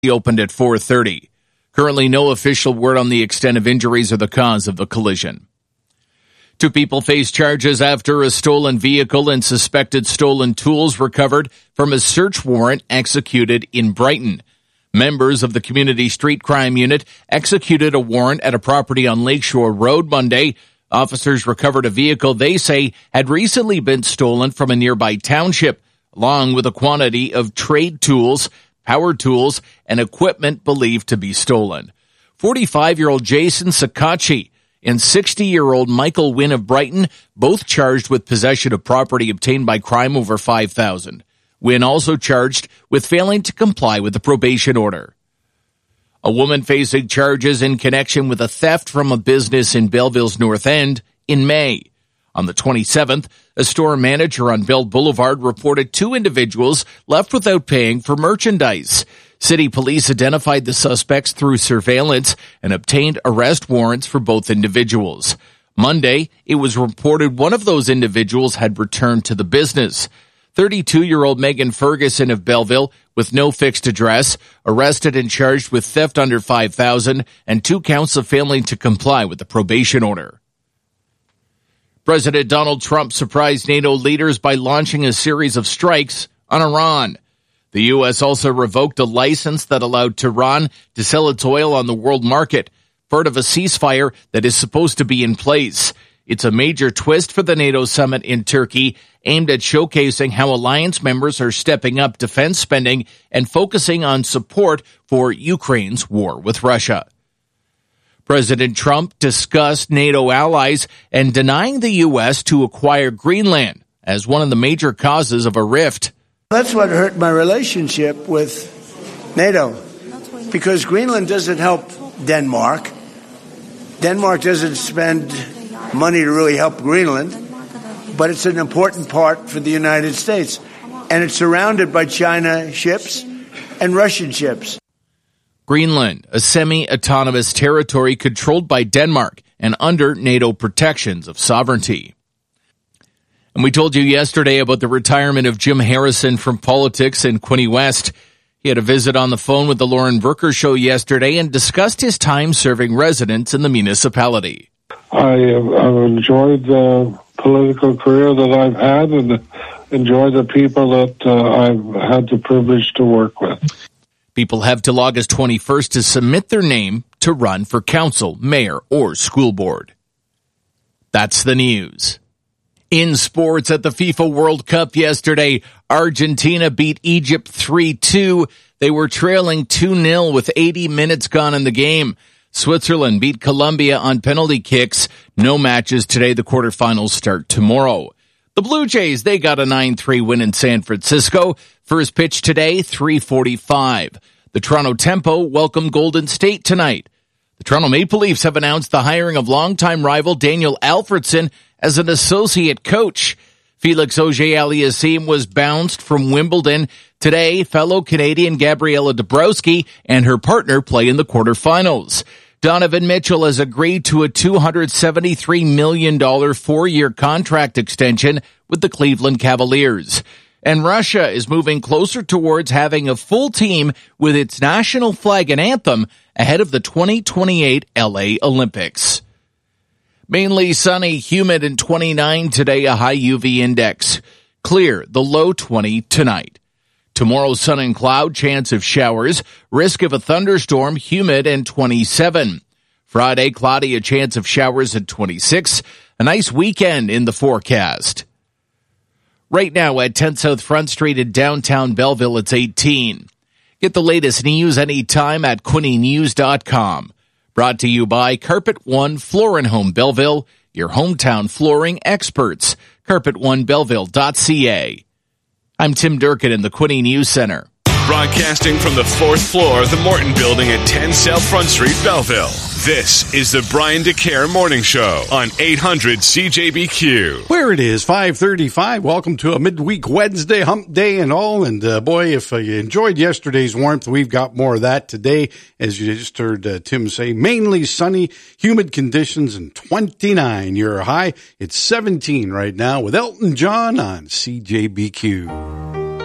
opened at 4:30. Currently no official word on the extent of injuries or the cause of the collision. 2 people face charges after a stolen vehicle and suspected stolen tools recovered from a search warrant executed in Brighton. Members of the Community Street Crime Unit executed a warrant at a property on Lakeshore Road Monday. Officers recovered a vehicle they say had recently been stolen from a nearby township, along with a quantity of trade tools, power tools, and equipment believed to be stolen. 45-year-old Jason Sakachi and 60-year-old Michael Wynn of Brighton, both charged with possession of property obtained by crime over $5,000. Wynn also charged with failing to comply with the probation order. A woman facing charges in connection with a theft from a business in Belleville's North End in May. On the 27th, a store manager on Bell Boulevard reported 2 individuals left without paying for merchandise. City police identified the suspects through surveillance and obtained arrest warrants for both individuals. Monday, it was reported one of those individuals had returned to the business. 32-year-old Megan Ferguson of Belleville, with no fixed address, arrested and charged with theft under $5,000 and 2 counts of failing to comply with the probation order. President Donald Trump surprised NATO leaders by launching a series of strikes on Iran. The U.S. also revoked a license that allowed Tehran to sell its oil on the world market, part of a ceasefire that is supposed to be in place. It's a major twist for the NATO summit in Turkey, aimed at showcasing how alliance members are stepping up defense spending and focusing on support for Ukraine's war with Russia. President Trump discussed NATO allies and denying the U.S. to acquire Greenland as one of the major causes of a rift. That's what hurt my relationship with NATO, because Greenland doesn't help Denmark. Denmark doesn't spend money to really help Greenland, but it's an important part for the United States. And it's surrounded by China ships and Russian ships. Greenland, a semi-autonomous territory controlled by Denmark and under NATO protections of sovereignty. And we told you yesterday about the retirement of Jim Harrison from politics in Quinte West. He had a visit on the phone with the Lauren Brooker Show yesterday and discussed his time serving residents in the municipality. I've enjoyed the political career that I've had and enjoy the people that I've had the privilege to work with. People have till August 21st to submit their name to run for council, mayor, or school board. That's the news. In sports, at the FIFA World Cup yesterday, Argentina beat Egypt 3-2. They were trailing 2-0 with 80 minutes gone in the game. Switzerland beat Colombia on penalty kicks. No matches today. The quarterfinals start tomorrow. The Blue Jays, they got a 9-3 win in San Francisco. First pitch today, 3:45. The Toronto Tempo welcome Golden State tonight. The Toronto Maple Leafs have announced the hiring of longtime rival Daniel Alfredsson as an associate coach. Felix Auger-Aliassime was bounced from Wimbledon. Today, fellow Canadian Gabriela Dabrowski and her partner play in the quarterfinals. Donovan Mitchell has agreed to a $273 million 4-year contract extension with the Cleveland Cavaliers. And Russia is moving closer towards having a full team with its national flag and anthem ahead of the 2028 LA Olympics. Mainly sunny, humid, and 29 today, a high UV index. Clear, the low 20 tonight. Tomorrow, sun and cloud, chance of showers, risk of a thunderstorm, humid, and 27. Friday, cloudy, a chance of showers at 26. A nice weekend in the forecast. Right now at 10 South Front Street in downtown Belleville, it's 18. Get the latest news anytime at QuinteNews.com. Brought to you by Carpet One Floor & Home Belleville, your hometown flooring experts. CarpetOneBelleville.ca. I'm Tim Durkin in the Quinte News Center. Broadcasting from the 4th floor of the Morton Building at 10 South Front Street, Belleville. This is the Brian DeCare Morning Show on 800 CJBQ. Where it is, 5:35. Welcome to a midweek Wednesday, hump day and all. And boy, if you enjoyed yesterday's warmth, we've got more of that today. As you just heard Tim say, mainly sunny, humid conditions and 29 your high. It's 17 right now with Elton John on CJBQ.